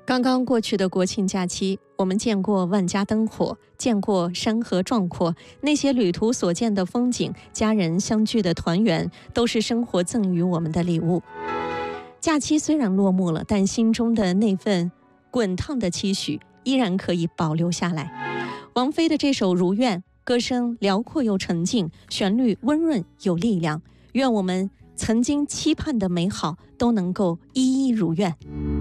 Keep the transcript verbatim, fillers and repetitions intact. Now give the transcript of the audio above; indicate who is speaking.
Speaker 1: 刚刚过去的国庆假期，我们见过万家灯火，见过山河壮阔，那些旅途所见的风景，家人相聚的团圆，都是生活赠予我们的礼物。假期虽然落幕了，但心中的那份滚烫的期许依然可以保留下来。王菲的这首《如愿》，歌声辽阔又沉静，旋律温润有力量。愿我们曾经期盼的美好都能够一一如愿。